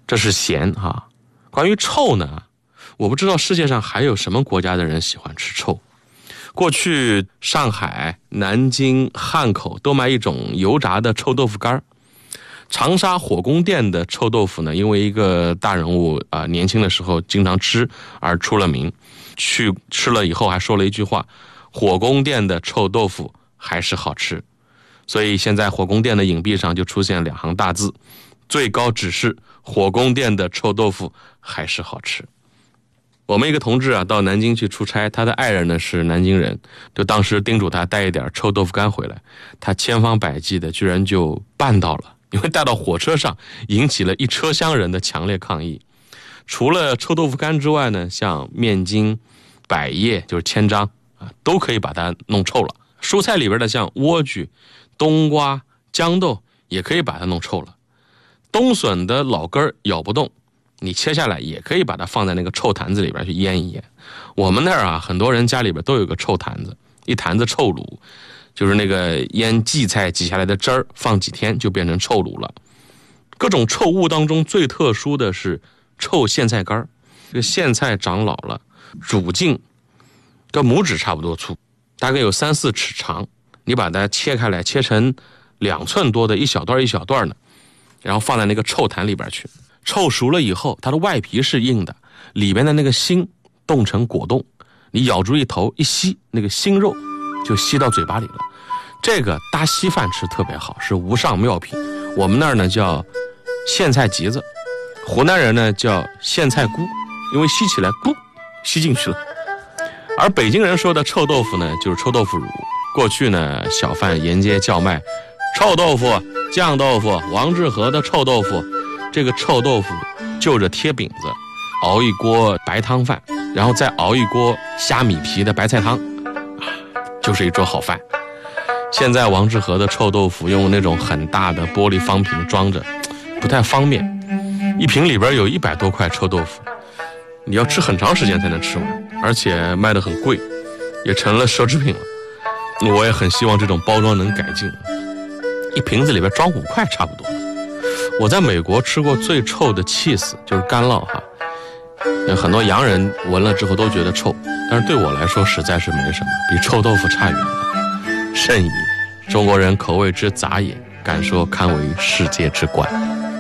这是咸哈。关于臭呢，我不知道世界上还有什么国家的人喜欢吃臭。过去上海、南京、汉口都卖一种油炸的臭豆腐干。长沙火宫殿的臭豆腐呢，因为一个大人物年轻的时候经常吃而出了名，去吃了以后还说了一句话：火宫殿的臭豆腐还是好吃。所以现在火宫殿的影壁上就出现2行大字：最高指示，火宫殿的臭豆腐还是好吃。我们一个同志到南京去出差，他的爱人呢是南京人，就当时叮嘱他带一点臭豆腐干回来，他千方百计的居然就办到了，因为带到火车上引起了一车厢人的强烈抗议。除了臭豆腐干之外呢，像面筋、百叶就是千张都可以把它弄臭了。蔬菜里边的像莴苣、冬瓜、豇豆也可以把它弄臭了。冬笋的老根咬不动，你切下来也可以把它放在那个臭坛子里边去腌一腌。我们那儿很多人家里边都有个臭坛子，一坛子臭卤，就是那个腌荠菜挤下来的汁儿，放几天就变成臭卤了。各种臭物当中最特殊的是臭苋菜干。这个苋菜长老了，乳茎跟拇指差不多粗，大概有3-4尺长，你把它切开来，切成2寸多的一小段一小段的，然后放在那个臭坛里边去。臭熟了以后，它的外皮是硬的，里边的那个心冻成果冻，你咬住一头一吸，那个心肉就吸到嘴巴里了。这个搭稀饭吃特别好，是无上妙品。我们那儿呢叫苋菜集子，湖南人呢叫苋菜菇，因为吸起来咕吸进去了。而北京人说的臭豆腐呢，就是臭豆腐乳。过去呢，小贩沿街叫卖臭豆腐、酱豆腐、王致和的臭豆腐。这个臭豆腐就着贴饼子，熬一锅白汤饭，然后再熬一锅虾米皮的白菜汤，就是一桌好饭。现在王致和的臭豆腐用那种很大的玻璃方瓶装着，不太方便，一瓶里边有100多块臭豆腐，你要吃很长时间才能吃完，而且卖得很贵，也成了奢侈品了。我也很希望这种包装能改进，一瓶子里边装5块差不多。我在美国吃过最臭的cheese，就是干酪哈，很多洋人闻了之后都觉得臭，但是对我来说实在是没什么，比臭豆腐差远了。甚矣，中国人口味之杂也，敢说堪为世界之冠。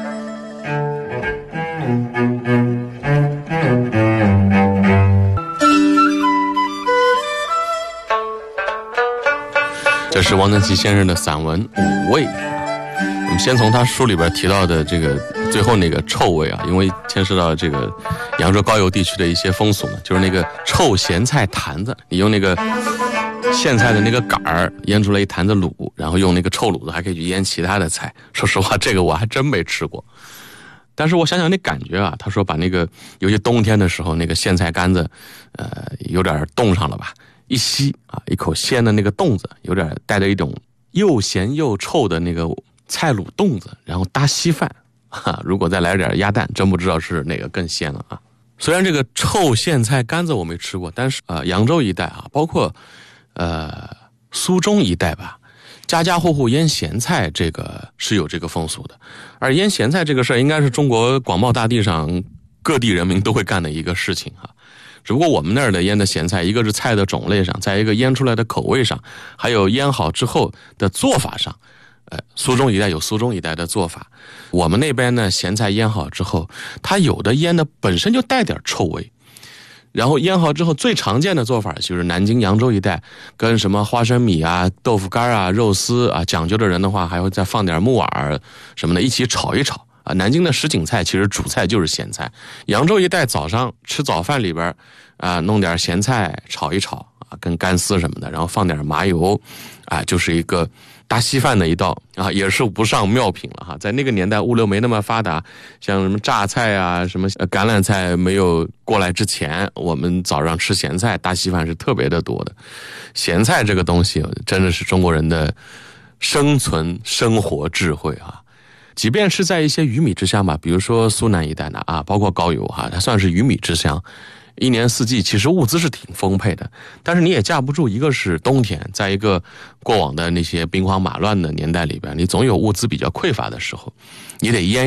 这是汪曾祺先生的散文《五味》。我们先从他书里边提到的这个最后那个臭味因为牵涉到这个扬州高邮地区的一些风俗嘛，就是那个臭咸菜坛子，你用那个苋菜的那个杆儿腌出来一坛子卤，然后用那个臭卤子还可以去腌其他的菜。说实话，这个我还真没吃过，但是我想想那感觉他说把那个尤其冬天的时候，那个苋菜干子有点冻上了吧，一吸一口鲜的那个冻子，有点带着一种又咸又臭的那个菜卤冻子，然后搭稀饭如果再来点鸭蛋，真不知道是哪个更鲜了虽然这个臭苋菜干子我没吃过，但是扬州一带包括苏中一带吧，家家户户腌咸菜，这个是有这个风俗的。而腌咸菜这个事儿，应该是中国广袤大地上各地人民都会干的一个事情只不过我们那儿的腌的咸菜，一个是菜的种类上，再一个腌出来的口味上，还有腌好之后的做法上。苏中一带有苏中一带的做法，我们那边呢，咸菜腌好之后，它有的腌的本身就带点臭味，然后腌好之后最常见的做法就是南京扬州一带跟什么花生米豆腐干肉丝讲究的人的话还会再放点木耳什么的一起炒一炒南京的什锦菜其实主菜就是咸菜，扬州一带早上吃早饭里边弄点咸菜炒一炒跟干丝什么的，然后放点麻油就是一个搭稀饭的一道也是无上妙品了在那个年代物流没那么发达，像什么榨菜什么橄榄菜没有过来之前，我们早上吃咸菜搭稀饭是特别的多的。咸菜这个东西真的是中国人的生存生活智慧即便是在一些鱼米之乡吧，比如说苏南一带的包括高邮它算是鱼米之乡，一年四季其实物资是挺丰沛的，但是你也架不住，一个是冬天，在一个过往的那些兵荒马乱的年代里边，你总有物资比较匮乏的时候，你得腌